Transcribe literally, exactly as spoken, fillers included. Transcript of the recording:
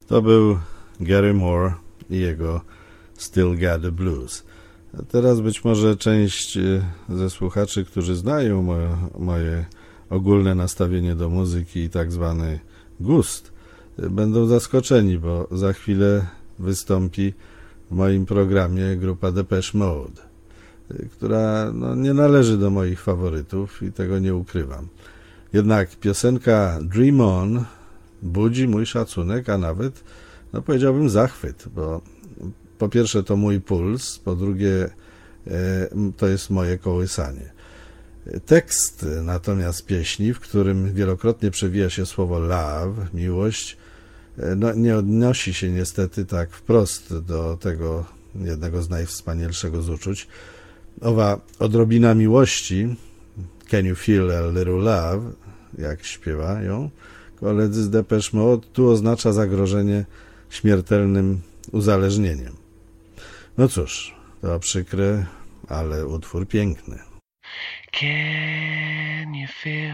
To był Gary Moore i jego Still Got the Blues. A teraz być może część ze słuchaczy, którzy znają moje, moje ogólne nastawienie do muzyki i tak zwany gust, będą zaskoczeni, bo za chwilę wystąpi w moim programie grupa Depeche Mode, która no, nie należy do moich faworytów i tego nie ukrywam. Jednak piosenka Dream On budzi mój szacunek, a nawet, no powiedziałbym, zachwyt, bo po pierwsze to mój puls, po drugie e, to jest moje kołysanie. Tekst natomiast pieśni, w którym wielokrotnie przewija się słowo love, miłość, no, nie odnosi się niestety tak wprost do tego jednego z najwspanialszego z uczuć. Owa odrobina miłości, Can you feel a little love, jak śpiewają koledzy z Depeche Mode, tu oznacza zagrożenie śmiertelnym uzależnieniem. No cóż, to przykre, ale utwór piękny. Can you feel